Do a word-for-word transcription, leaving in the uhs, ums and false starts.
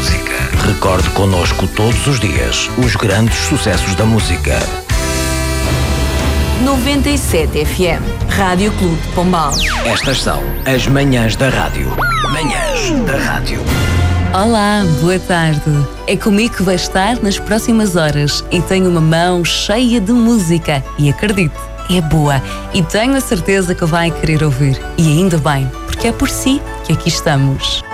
música. Recorde connosco todos os dias os grandes sucessos da música. noventa e sete F M, Rádio Clube de Pombal. Estas são as manhãs da rádio. Manhãs da rádio. Olá, boa tarde. É comigo que vai estar nas próximas horas e tenho uma mão cheia de música e acredite, é boa e tenho a certeza que vai querer ouvir. E ainda bem, porque é por si que aqui estamos.